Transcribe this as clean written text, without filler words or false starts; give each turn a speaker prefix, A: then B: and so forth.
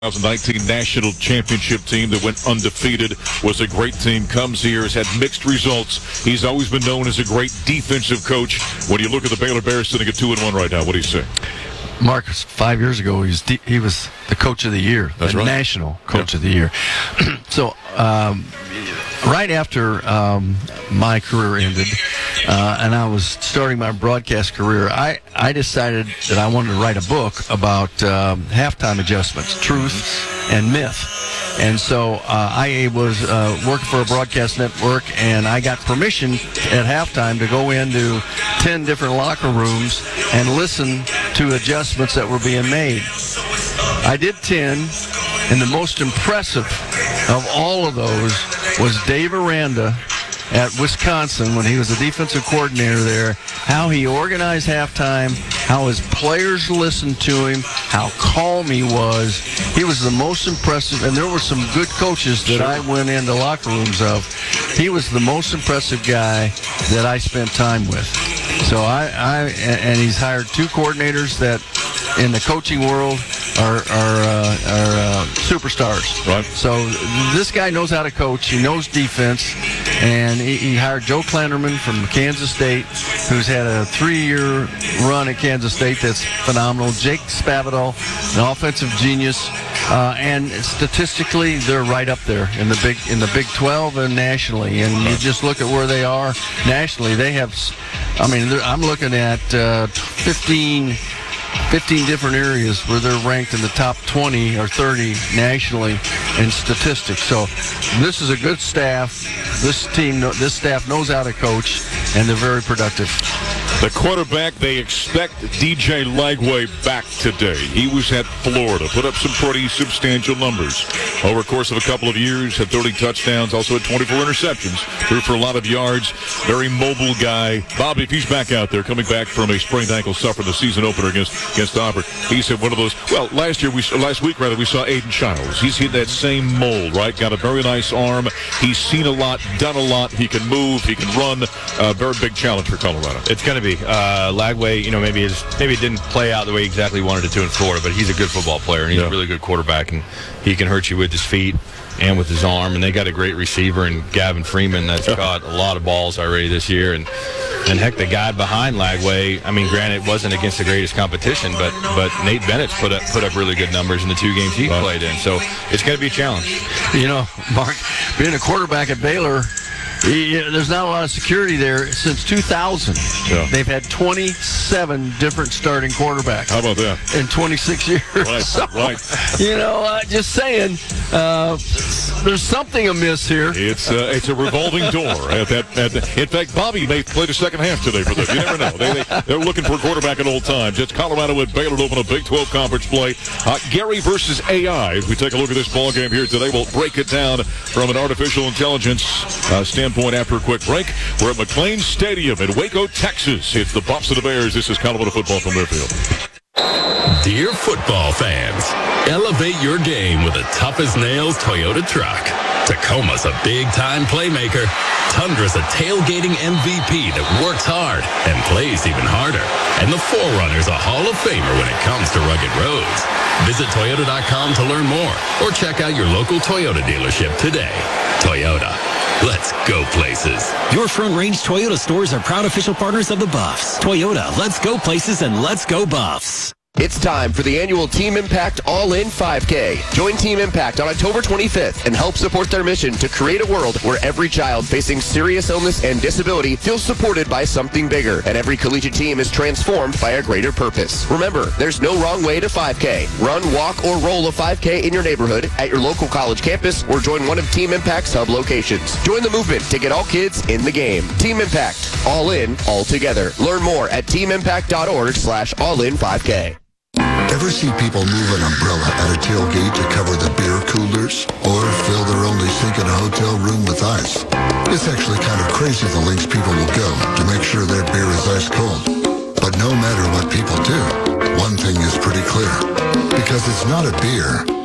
A: 2019 national championship team that went undefeated, was a great team, comes here, has had mixed results. He's always been known as a great defensive coach. When you look at the Baylor Bears sitting at 2-1 right now, what do you say?
B: Marcus, 5 years ago, he was the coach of the year,
A: That's right.
B: National coach of the year. So, right after my career ended, and I was starting my broadcast career, I decided that I wanted to write a book about halftime adjustments, truth and myth. And so I was working for a broadcast network, and I got permission at halftime to go into 10 different locker rooms and listen to adjustments that were being made. I did 10, and the most impressive of all of those was Dave Aranda at Wisconsin when he was the defensive coordinator there, how he organized halftime, how his players listened to him, how calm he was. He was the most impressive, and there were some good coaches that I went into locker rooms of. He was the most impressive guy that I spent time with. So and he's hired 2 coordinators that in the coaching world are superstars.
A: Right.
B: So this guy knows how to coach. He knows defense. And he hired Joe Klanderman from Kansas State, who's had a 3-year run at Kansas State that's phenomenal. Jake Spavital, an offensive genius. And statistically, they're right up there in the Big 12 and nationally. And you just look at where they are nationally. They have, I'm looking at 15 different areas where they're ranked in the top 20 or 30 nationally in statistics. So this is a good staff. This staff knows how to coach, and they're very productive.
A: The quarterback, they expect DJ Lagway back today. He was at Florida, put up some pretty substantial numbers. Over the course of a couple of years, had 30 touchdowns, also had 24 interceptions, threw for a lot of yards, very mobile guy. Bobby, if he's back out there, coming back from a sprained ankle, suffered the season opener against Auburn, he said one of those, last week we saw Aiden Childs. He's hit that same mold, right? Got a very nice arm. He's seen a lot, done a lot. He can move, he can run. Very big challenge for Colorado.
C: It's going to be. Lagway, maybe it didn't play out the way he exactly wanted it to in Florida, but he's a good football player, and he's a really good quarterback, and he can hurt you with his feet and with his arm, and they got a great receiver in Gavin Freeman that's caught a lot of balls already this year, and heck, the guy behind Lagway, granted, it wasn't against the greatest competition, but Nate Bennett's put up really good numbers in the 2 games he played in, so it's going to be a challenge.
B: Mark, being a quarterback at Baylor, there's not a lot of security there. Since 2000, they've had 27 different starting quarterbacks.
A: How about that?
B: In 26 years.
A: Right,
B: so,
A: right.
B: Just saying, there's something amiss here.
A: It's a revolving door. In fact, Bobby may play the second half today for them. You never know. They're looking for a quarterback at all times. It's Colorado and Baylor to open a Big 12 conference play. Gary versus AI. As we take a look at this ball game here today, we'll break it down from an artificial intelligence standpoint after a quick break. We're at McLean Stadium in Waco, Texas. It's the Buffs and the Bears. This is Colorado football from their field.
D: Dear football fans, elevate your game with a tough-as-nails Toyota truck. Tacoma's a big-time playmaker. Tundra's a tailgating MVP that works hard and plays even harder. And the 4Runner's a Hall of Famer when it comes to rugged roads. Visit Toyota.com to learn more or check out your local Toyota dealership today. Toyota. Let's go places.
E: Your Front Range Toyota stores are proud official partners of the Buffs. Toyota, let's go places and let's go Buffs.
F: It's time for the annual Team Impact All-In 5K. Join Team Impact on October 25th and help support their mission to create a world where every child facing serious illness and disability feels supported by something bigger, and every collegiate team is transformed by a greater purpose. Remember, there's no wrong way to 5K. Run, walk, or roll a 5K in your neighborhood, at your local college campus, or join one of Team Impact's hub locations. Join the movement to get all kids in the game. Team Impact. All in, all together. Learn more at teamimpact.org/all-in5K.
G: Ever see people move an umbrella at a tailgate to cover the beer coolers? Or fill their only sink in a hotel room with ice? It's actually kind of crazy the lengths people will go to make sure their beer is ice cold. But no matter what people do, one thing is pretty clear. Because it's not a beer,